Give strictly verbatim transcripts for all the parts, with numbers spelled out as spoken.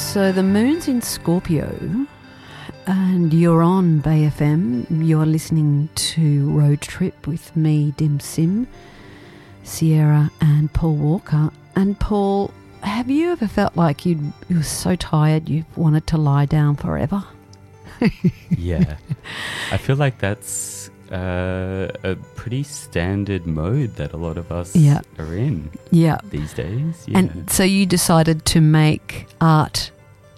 So the moon's in Scorpio and you're on Bay F M. You're listening to Road Trip with me, Dim Sim, Sierra and Paul Walker. And Paul, have you ever felt like you'd, you were so tired you wanted to lie down forever? Yeah. I feel like that's uh, a pretty standard mode that a lot of us yeah. are in yeah. these days. Yeah. And so you decided to make art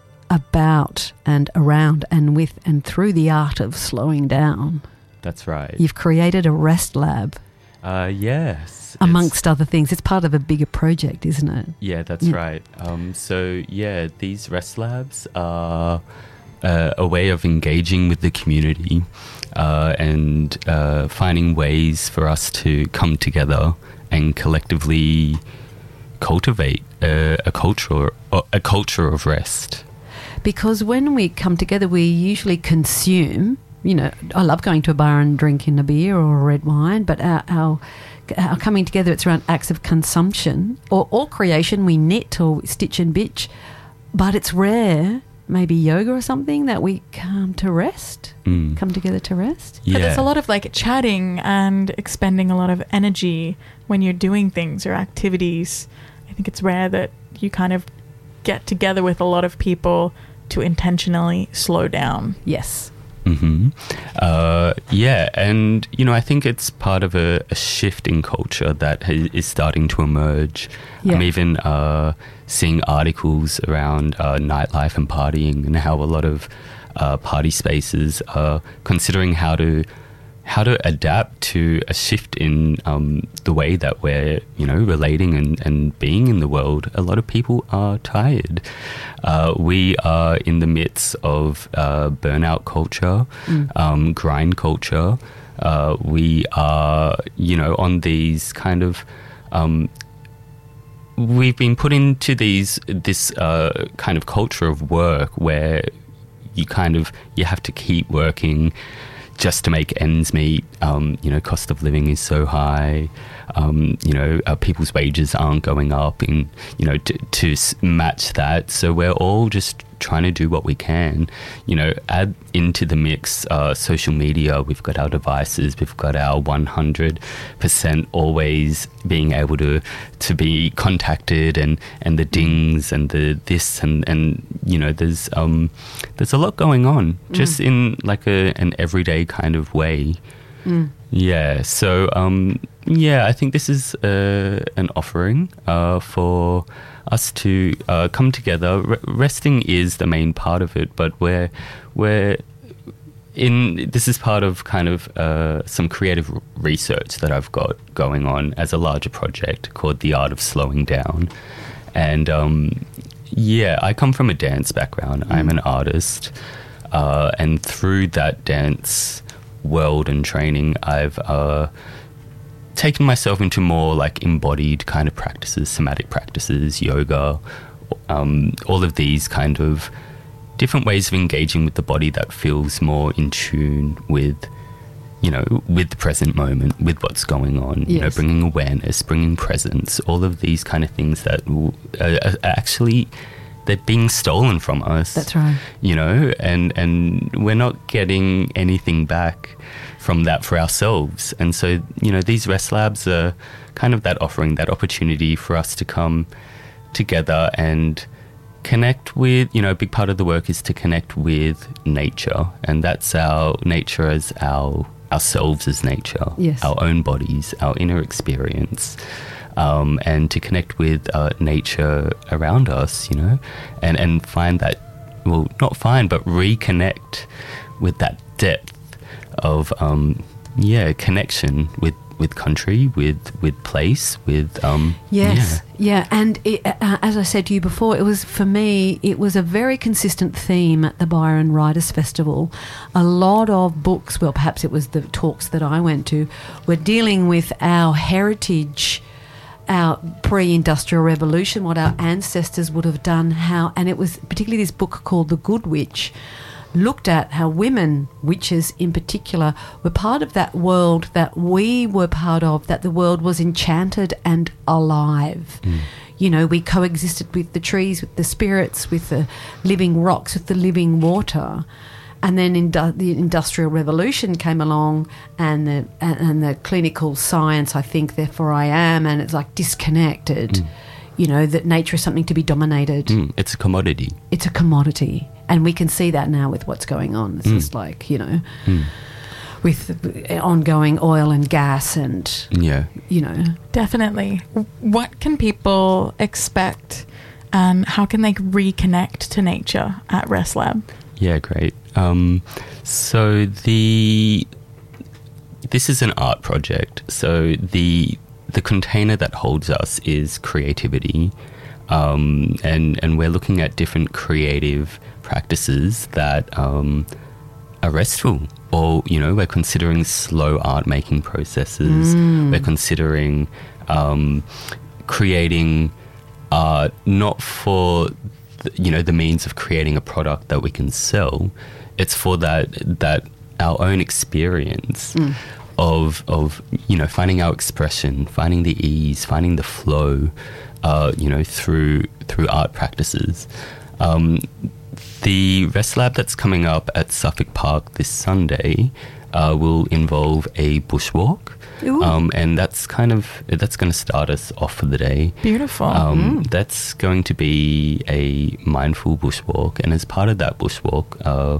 about and around and with and through the art of slowing down. That's right. You've created a rest lab. Uh, yes. Amongst other things. It's part of a bigger project, isn't it? Yeah, that's yeah. right. Um, so, yeah, these rest labs are uh, a way of engaging with the community uh, and uh, finding ways for us to come together and collectively cultivate a, a culture, a culture of rest. Because when we come together, we usually consume. You know, I love going to a bar and drinking a beer or a red wine, but our, our, our coming together, it's around acts of consumption or, or creation. We knit or stitch and bitch, but it's rare, maybe yoga or something, that we come to rest, mm. come together to rest. Yeah. But there's a lot of like chatting and expending a lot of energy when you're doing things or activities. I think it's rare that you kind of get together with a lot of people to intentionally slow down. Yes. Mm-hmm. Uh, yeah, and, you know, I think it's part of a, a shift in culture that ha- is starting to emerge. Yeah. I'm even uh, seeing articles around uh, nightlife and partying and how a lot of uh, party spaces are considering how to how to adapt to a shift in um, the way that we're, you know, relating and, and being in the world. A lot of people are tired. Uh, we are in the midst of uh, burnout culture, mm. um, grind culture. Uh, we are, you know, on these kind of... Um, we've been put into these this uh, kind of culture of work where you kind of, you have to keep working just to make ends meet. Um, you know, cost of living is so high. Um, you know, uh, people's wages aren't going up, and you know, to, to match that. So we're all just trying to do what we can. You know, add into the mix uh, social media. We've got our devices. We've got our one hundred percent always being able to to be contacted, and, and the dings and the this and, and you know, there's um there's a lot going on just mm. in like a an everyday kind of way. Mm. Yeah. So um yeah, I think this is uh, an offering uh, for us to uh, come together. R- resting is the main part of it, but we're we're in. This is part of kind of uh, some creative r- research that I've got going on as a larger project called The Art of Slowing Down, and um, yeah, I come from a dance background. Mm. I'm an artist, uh, and through that dance world and training, I've uh, taken myself into more like embodied kind of practices, somatic practices, yoga, um, all of these kind of different ways of engaging with the body that feels more in tune with, you know, with the present moment, with what's going on, yes. you know, bringing awareness, bringing presence, all of these kind of things that are actually, they're being stolen from us. That's right. You know, and, and we're not getting anything back from that for ourselves. And so, you know, these rest labs are kind of that offering, that opportunity for us to come together and connect with, you know, a big part of the work is to connect with nature. And that's our nature as our ourselves as nature, yes. our own bodies, our inner experience. Um, and to connect with uh, nature around us, you know, and, and find that, well, not find, but reconnect with that depth of, um, yeah, connection with, with country, with, with place, with... Um, yes, yeah. yeah. And it, uh, as I said to you before, it was, for me, it was a very consistent theme at the Byron Writers Festival. A lot of books, well, perhaps it was the talks that I went to, were dealing with our heritage, our pre-industrial revolution, what our ancestors would have done, how, and it was particularly this book called The Good Witch, looked at how women, witches in particular, were part of that world that we were part of, that the world was enchanted and alive. Mm. You know, we coexisted with the trees, with the spirits, with the living rocks, with the living water. And then indu- the Industrial Revolution came along, and the and, and the clinical science, I think, therefore I am, and it's like disconnected. Mm. You know, that nature is something to be dominated. Mm, it's a commodity. It's a commodity. And we can see that now with what's going on. It's mm. just like, you know, mm. with ongoing oil and gas and, yeah, you know. Definitely. What can people expect, and how can they reconnect to nature at Rest Lab? Yeah, great. Um, so the this is an art project. So the the container that holds us is creativity, um, and and we're looking at different creative practices that um, are restful. Or, you know, we're considering slow art making processes. Mm. We're considering um, creating art not for the, you know, the means of creating a product that we can sell. It's for that that our own experience. Mm. Of, of, you know, finding our expression, finding the ease, finding the flow, uh, you know, through through art practices. Um, the Rest Lab that's coming up at Suffolk Park this Sunday uh, will involve a bushwalk, um, and that's kind of that's going to start us off for the day. Beautiful. Um, mm. That's going to be a mindful bushwalk, and as part of that bushwalk. Uh,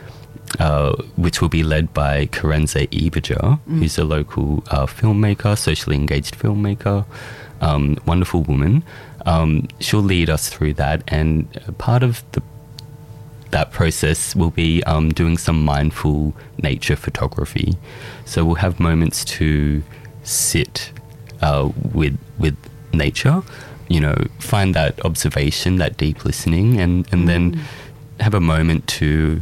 Uh, which will be led by Karenza Ibaja, mm. who's a local uh, filmmaker, socially engaged filmmaker, um, wonderful woman. Um, she'll lead us through that, and part of the that process will be um, doing some mindful nature photography. So we'll have moments to sit uh, with with nature, you know, find that observation, that deep listening, and, and mm. then have a moment to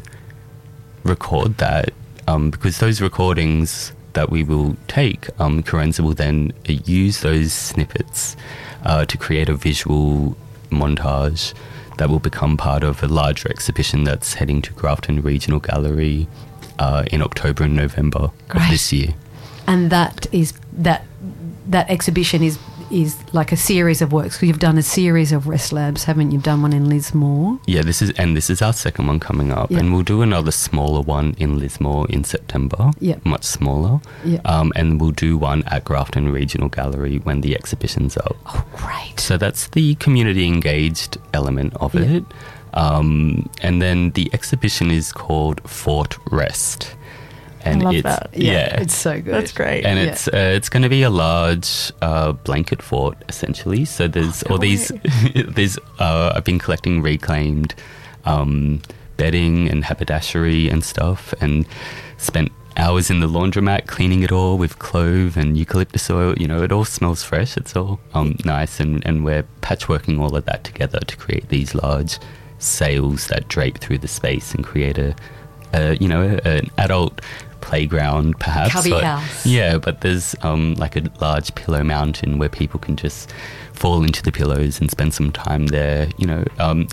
record that, um, because those recordings that we will take, um, Karenza will then uh, use those snippets uh, to create a visual montage that will become part of a larger exhibition that's heading to Grafton Regional Gallery uh, in October and November Great. of this year. And that is that that exhibition is is like a series of works. You've done a series of Rest Labs, haven't you? You've done one in Lismore. Yeah, this is and this is our second one coming up, yep. and we'll do another smaller one in Lismore in September. Yeah, much smaller. Yeah, um, and we'll do one at Grafton Regional Gallery when the exhibition's up. Oh, great! So that's the community engaged element of yeah. it, um, and then the exhibition is called Fort Rest. And I love it's, that. Yeah, yeah, it's so good. That's great. And yeah. it's uh, it's going to be a large uh, blanket fort, essentially. So there's oh, all these. there's uh, I've been collecting reclaimed um, bedding and haberdashery and stuff, and spent hours in the laundromat cleaning it all with clove and eucalyptus oil. You know, it all smells fresh. It's all um, nice, and and we're patchworking all of that together to create these large sails that drape through the space and create a, a you know, a, an adult playground, perhaps. Cubby but, house. Yeah, but there's um, like a large pillow mountain where people can just fall into the pillows and spend some time there. You know, um,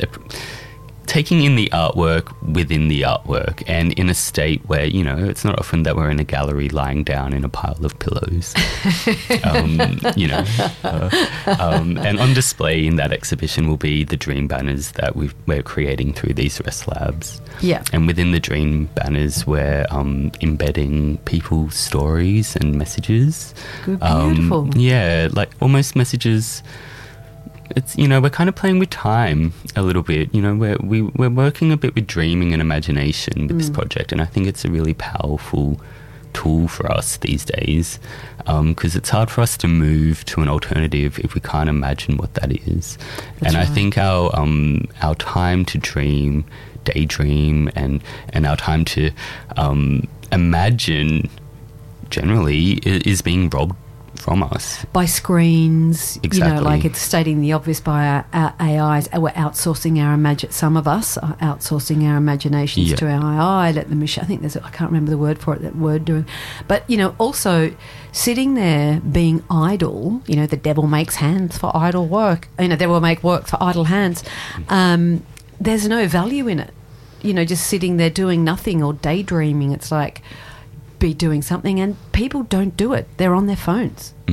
taking in the artwork within the artwork, and in a state where, you know, it's not often that we're in a gallery lying down in a pile of pillows. um, you know, uh, um, and on display in that exhibition will be the dream banners that we've, we're creating through these Rest Labs. Yeah. And within the dream banners, we're um, embedding people's stories and messages. Good, beautiful. Um, yeah, like almost messages. It's, you know, we're kind of playing with time a little bit. You know, we're we, we're working a bit with dreaming and imagination with mm. this project, and I think it's a really powerful tool for us these days, because um, it's hard for us to move to an alternative if we can't imagine what that is. That's and right. I think our um, our time to dream, daydream, and and our time to um, imagine generally is, is being robbed from us by screens. Exactly. You know, like it's stating the obvious by our, our A Is. We're outsourcing our imagine. Some of us are outsourcing our imaginations yeah. to our A I. Let the machine. I think there's. A, I can't remember the word for it. That word doing, but you know, also sitting there being idle. You know, the devil makes hands for idle work. You know, the devil make work for idle hands. Um, there's no value in it. You know, just sitting there doing nothing or daydreaming. It's like, be doing something, and people don't do it. They're on their phones. Mm.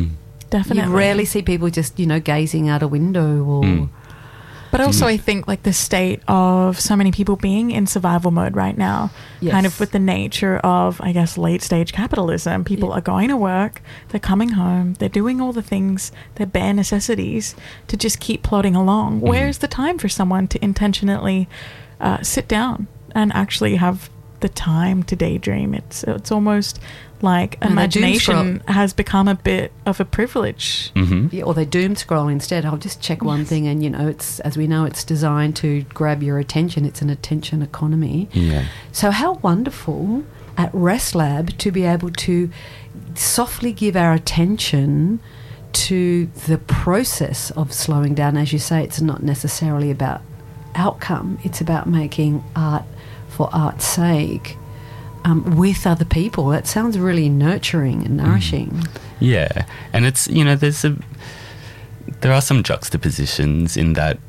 Definitely. You rarely see people just, you know, gazing out a window or... Mm. But also, I think like the state of so many people being in survival mode right now, Yes. kind of with the nature of, I guess, late stage capitalism. People Yeah. are going to work, they're coming home, they're doing all the things, their bare necessities to just keep plodding along. Mm. Where's the time for someone to intentionally uh, sit down and actually have the time to daydream? It's it's almost like And they doom imagination has become a bit of a privilege. Mm-hmm. Yeah, or they doom scroll instead. I'll just check one Yes. thing, and you know, it's as we know, it's designed to grab your attention. It's an attention economy. Yeah. So how wonderful at Rest Lab to be able to softly give our attention to the process of slowing down. As you say, it's not necessarily about outcome. It's about making art for art's sake. Um, with other people. That sounds really nurturing and nourishing. Yeah, and it's, you know, there's a there are some juxtapositions in that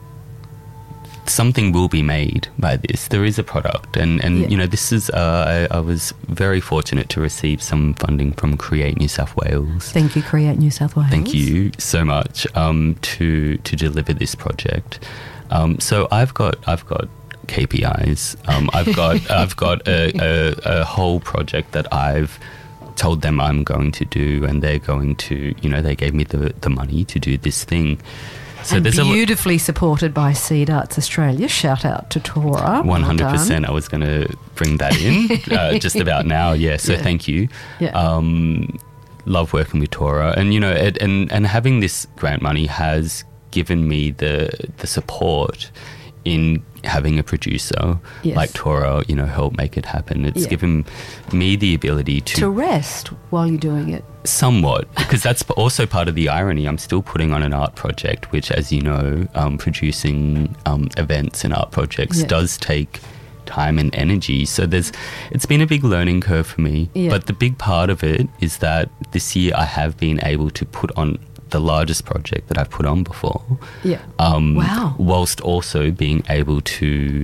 something will be made by this. There is a product, and and Yeah. you know, this is uh, I, I was very fortunate to receive some funding from Create New South Wales. Thank you, Create New South Wales. Thank you so much um, to to deliver this project. Um, so I've got I've got K P Is. Um, I've got I've got a, a, a whole project that I've told them I'm going to do, and they're going to, you know, they gave me the, the money to do this thing. So and there's beautifully supported by Seed Arts Australia. Shout out to Tora. a one hundred percent. I was going to bring that in uh, just about now. Yeah. So Yeah. thank you. Yeah. Um, love working with Tora, and you know, it, and and having this grant money has given me the the support in having a producer Yes. like Tora, you know, help make it happen. It's Yeah. given me the ability to, to rest while you're doing it. somewhat, because that's also part of the irony. I'm still putting on an art project, which, as you know, um, producing um, events and art projects Yeah. does take time and energy. So there's, it's been a big learning curve for me. Yeah. But the big part of it is that this year I have been able to put on the largest project that I've put on before. Yeah. Um, Wow. Whilst also being able to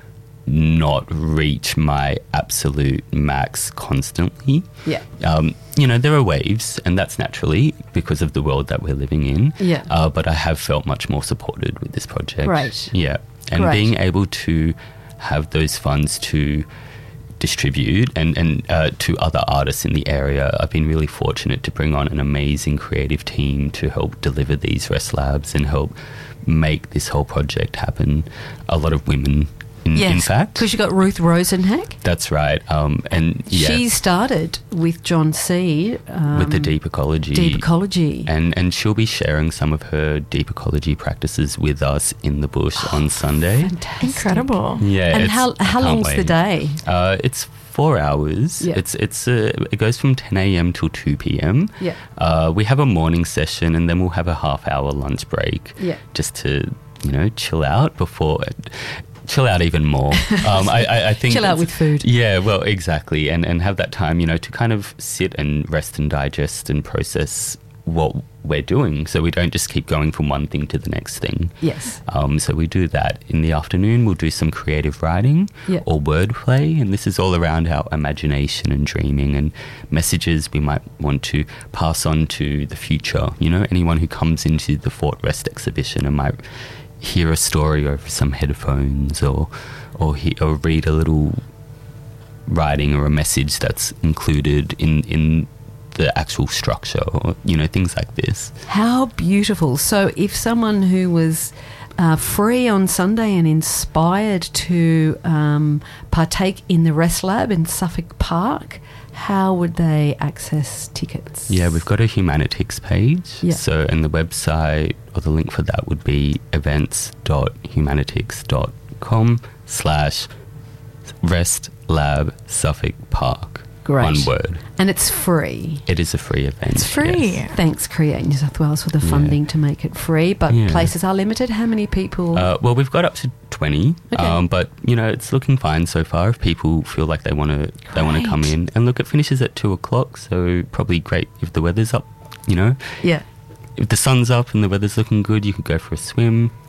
not reach my absolute max constantly. Yeah. Um, you know, there are waves, and that's naturally because of the world that we're living in. Yeah. Uh, but I have felt much more supported with this project. Great. Yeah. And Great. being able to have those funds to distribute and, and uh, to other artists in the area, I've been really fortunate to bring on an amazing creative team to help deliver these Rest Labs and help make this whole project happen. A lot of women, in, Yes. in fact. Because you got Ruth Rosenhack. That's right. Um, and yeah, She started with John C. Um, with the deep ecology. Deep Ecology. And, and she'll be sharing some of her deep ecology practices with us in the bush on Sunday. Fantastic. Incredible. Yeah. And it's- how I how can't long's the wait. day? Uh, it's four hours. Yeah. It's it's uh, it goes from ten a.m. till two p.m. Yeah. Uh, we have a morning session, and then we'll have a half hour lunch break. Yeah. Just to, you know, chill out before. Chill out even more. Um, I, I, I think Chill out it's- with food. Yeah, well, exactly, and and have that time, you know, to kind of sit and rest and digest and process what we're doing, so we don't just keep going from one thing to the next thing. Yes. Um, so we do that in the afternoon. We'll do some creative writing Yeah. or wordplay, and this is all around our imagination and dreaming and messages we might want to pass on to the future. You know, anyone who comes into the Fort Rest exhibition and might hear a story over some headphones, or or he, or read a little writing or a message that's included in in the actual structure, or you know, things like this. How beautiful. So if someone who was uh, free on Sunday and inspired to um, partake in the Rest Lab in Suffolk Park, how would they access tickets? Yeah, we've got a Humanitix page. Yeah. So, and the website or the link for that would be events.humanitix.com slash Rest Lab Suffolk Park. Great. One word. And it's free. It is a free event. It's free. yes. Thanks, Create New South Wales, for the funding to make it free. But Yeah. places are limited. How many people? Uh, well, we've got up to twenty, Okay. um, but you know, it's looking fine so far. If people feel like they want to, they want to come Great. in. And look, it finishes at two o'clock, so probably great if the weather's up. You know, yeah. if the sun's up and the weather's looking good, you could go for a swim,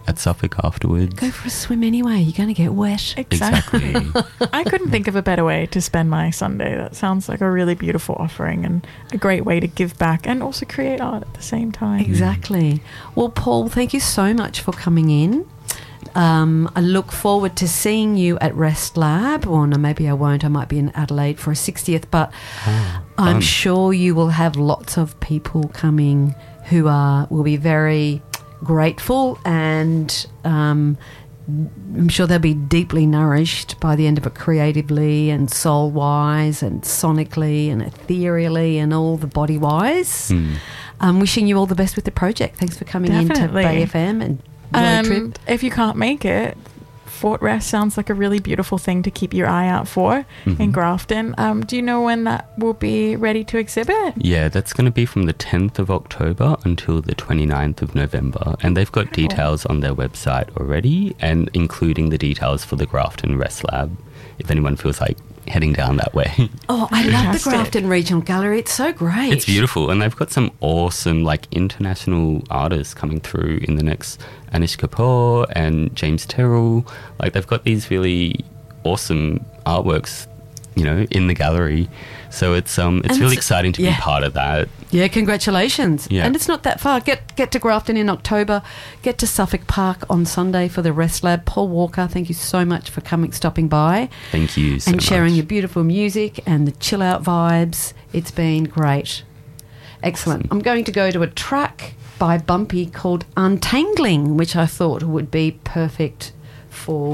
at Suffolk afterwards. Go for a swim anyway. You're going to get wet. Exactly. Exactly. I couldn't think of a better way to spend my Sunday. That sounds like a really beautiful offering and a great way to give back and also create art at the same time. Exactly. Well, Paul, thank you so much for coming in. Um, I look forward to seeing you at Rest Lab, or no, maybe I won't. I might be in Adelaide for a sixtieth, but Oh, I'm fun. sure you will have lots of people coming who are will be very grateful, and um, I'm sure they'll be deeply nourished by the end of it, creatively and soul-wise and sonically and ethereally and all the body-wise. Mm. I'm wishing you all the best with the project. Thanks for coming Definitely. in to Bay F M and Road Trip. And if you can't make it, Fort Rest sounds like a really beautiful thing to keep your eye out for in Mhm. Grafton. Um, do you know when that will be ready to exhibit? Yeah, that's going to be from the tenth of October until the twenty-ninth of November. And they've got Incredible. details on their website already, and including the details for the Grafton Rest Lab, if anyone feels like heading down that way. Oh, I love the Fantastic. Grafton Regional Gallery. It's so great. It's beautiful, and they've got some awesome, like, international artists coming through in the next. Anish Kapoor and James Terrell. Like, they've got these really awesome artworks, you know, in the gallery. So it's um it's And really it's- exciting to yeah. be part of that. Yeah, congratulations. Yeah. And it's not that far. Get get to Grafton in October. Get to Suffolk Park on Sunday for the Rest Lab. Paul Walker, thank you so much for coming, stopping by Thank you so and sharing much. your beautiful music and the chill out vibes. It's been great. Excellent. Awesome. I'm going to go to a track by Bumpy called Untangling, which I thought would be perfect for